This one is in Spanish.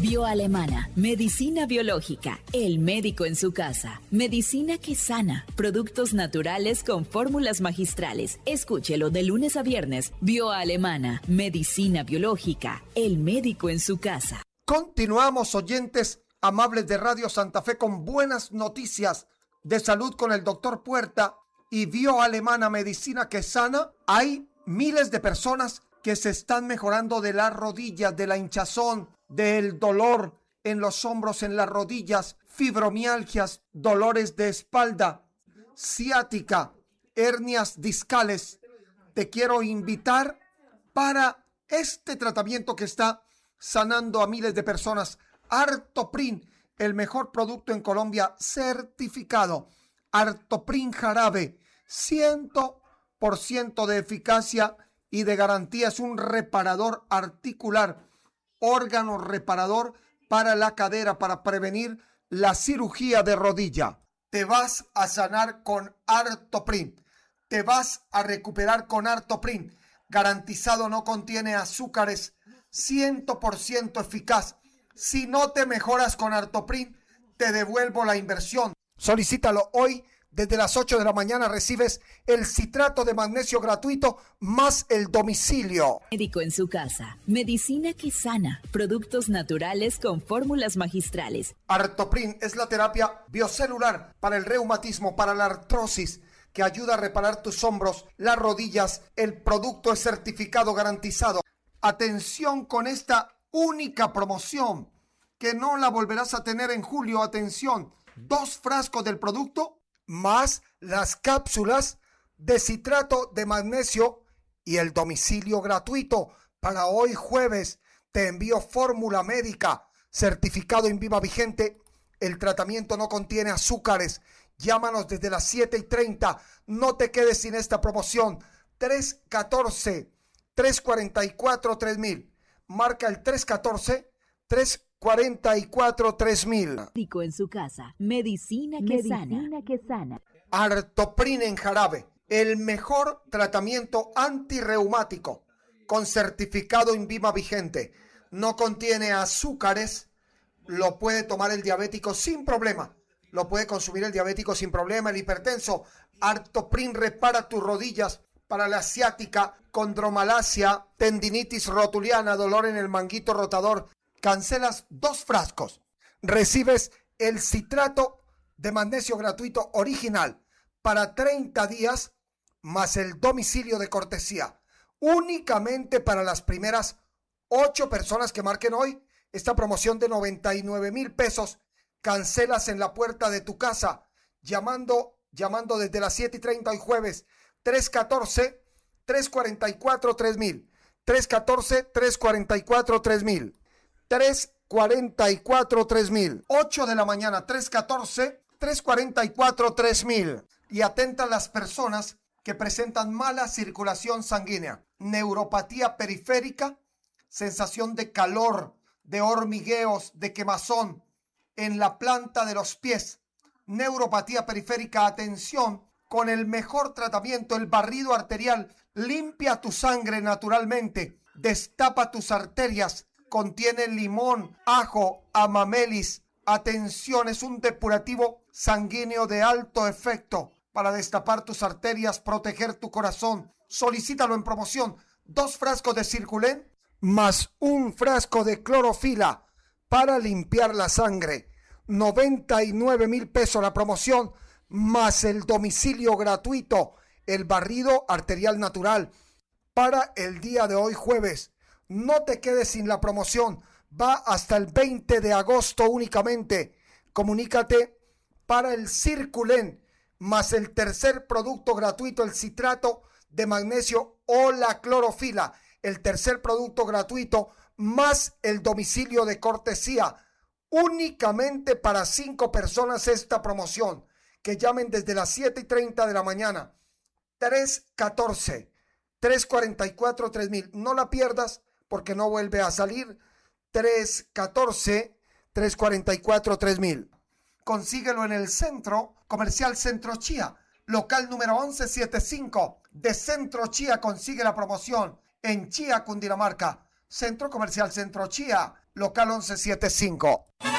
Bioalemana, medicina biológica, el médico en su casa, medicina que sana, productos naturales con fórmulas magistrales. Escúchelo de lunes a viernes. Bioalemana, medicina biológica, el médico en su casa. Continuamos, oyentes amables de Radio Santa Fe, con buenas noticias de salud con el doctor Puerta y Bioalemana, medicina que sana. Hay miles de personas que se están mejorando de las rodillas, de la hinchazón, del dolor en los hombros, en las rodillas, fibromialgias, dolores de espalda, ciática, hernias discales. Te quiero invitar para este tratamiento que está sanando a miles de personas. Artoprin, el mejor producto en Colombia, certificado. Artoprin jarabe, 100% de eficacia y de garantía. Es un reparador articular, órgano reparador para la cadera, para prevenir la cirugía de rodilla. Te vas a sanar con Artoprin. Te vas a recuperar con Artoprin. Garantizado, no contiene azúcares, 100% eficaz. Si no te mejoras con Artoprin, te devuelvo la inversión. Solicítalo hoy. Desde las 8 de la mañana recibes el citrato de magnesio gratuito más el domicilio. Médico en su casa. Medicina que sana. Productos naturales con fórmulas magistrales. Artoprin es la terapia biocelular para el reumatismo, para la artrosis, que ayuda a reparar tus hombros, las rodillas. El producto es certificado, garantizado. Atención con esta única promoción, que no la volverás a tener en julio. Atención, 2 frascos del producto más las cápsulas de citrato de magnesio y el domicilio gratuito. Para hoy jueves te envío fórmula médica, certificado INVIMA vigente. El tratamiento no contiene azúcares. Llámanos desde las 7:30. No te quedes sin esta promoción. 314-344-3000. Marca el 314-344-3000. Médico en su casa. Medicina que sana. Artoprin en jarabe, el mejor tratamiento antirreumático con certificado INVIMA vigente. No contiene azúcares. Lo puede tomar el diabético sin problema. Lo puede consumir el diabético sin problema, el hipertenso. Artoprin repara tus rodillas para la ciática, condromalacia, tendinitis rotuliana, dolor en el manguito rotador. Cancelas 2 frascos. Recibes el citrato de magnesio gratuito original para 30 días más el domicilio de cortesía. Únicamente para las primeras 8 personas que marquen hoy esta promoción de 99,000 pesos. Cancelas en la puerta de tu casa llamando desde las 7:30 hoy jueves. 314-344-3000. 314-344-3000. 344-3000. 8 de la mañana, 314-344-3000. Y atentan las personas que presentan mala circulación sanguínea, neuropatía periférica, sensación de calor, de hormigueos, de quemazón en la planta de los pies. Neuropatía periférica, atención, con el mejor tratamiento, el barrido arterial. Limpia tu sangre naturalmente, destapa tus arterias. Contiene limón, ajo, amamelis. Atención, es un depurativo sanguíneo de alto efecto para destapar tus arterias, proteger tu corazón. Solicítalo en promoción. 2 frascos de Circulén más 1 frasco de clorofila para limpiar la sangre. 99,000 pesos la promoción más el domicilio gratuito, el barrido arterial natural para el día de hoy jueves. No te quedes sin la promoción. Va hasta el 20 de agosto únicamente. Comunícate para el Circulén más el tercer producto gratuito, el citrato de magnesio o la clorofila. El tercer producto gratuito más el domicilio de cortesía. Únicamente para 5 personas esta promoción. Que llamen desde las 7:30 de la mañana. 314-344-3000. No la pierdas porque no vuelve a salir. 314-344-3000. Consíguelo en el Centro Comercial Centro Chía, local número 1175 de Centro Chía. Consigue la promoción en Chía, Cundinamarca. Centro Comercial Centro Chía, local 1175.